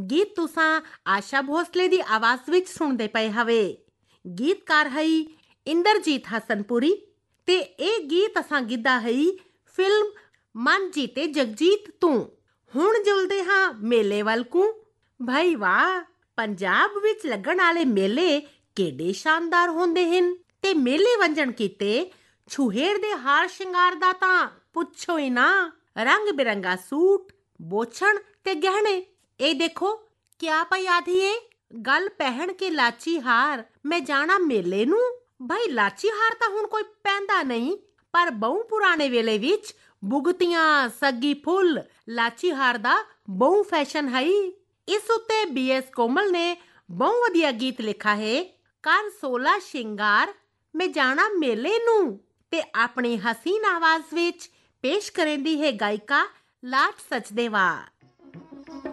गीत तुसां आशा भोसले दी आवाज़ विच सुनदे पए हवे। गीतकार हई इंद्रजीत हसनपुरी ते ਇਹ गीत असां गिद्धा हई फिल्म मन जीते जगजीत तू। हुण जुलदे हां मेले वल कू। भाई वाह, पंजाब विच लगण वाले मेले केडे शानदार होंदे हन ते मेले वंजण कीते छुहेर दे हार शिंगार दा तां पुछो ही ना। रंग बिरंगा सूट, बोछण ते गहने। ए देखो क्या पई आधी ए गल पहन के लाची हार मैं जाना मेले नू। भाई लाची हार तां हुण कोई पैंदा नहीं, पर बहु पुराने वेले विच बुगतियां सग्गी फुल लाची हार दा बहु फैशन हई। इस उत्ते BS कोमल ने बहु वधिया गीत लिखा है कर 16 शिंगार मैं जाना मेले नू ते अपनी हसीन आवाज विच पेश करेंदी है गायिका लाट सचदेवा।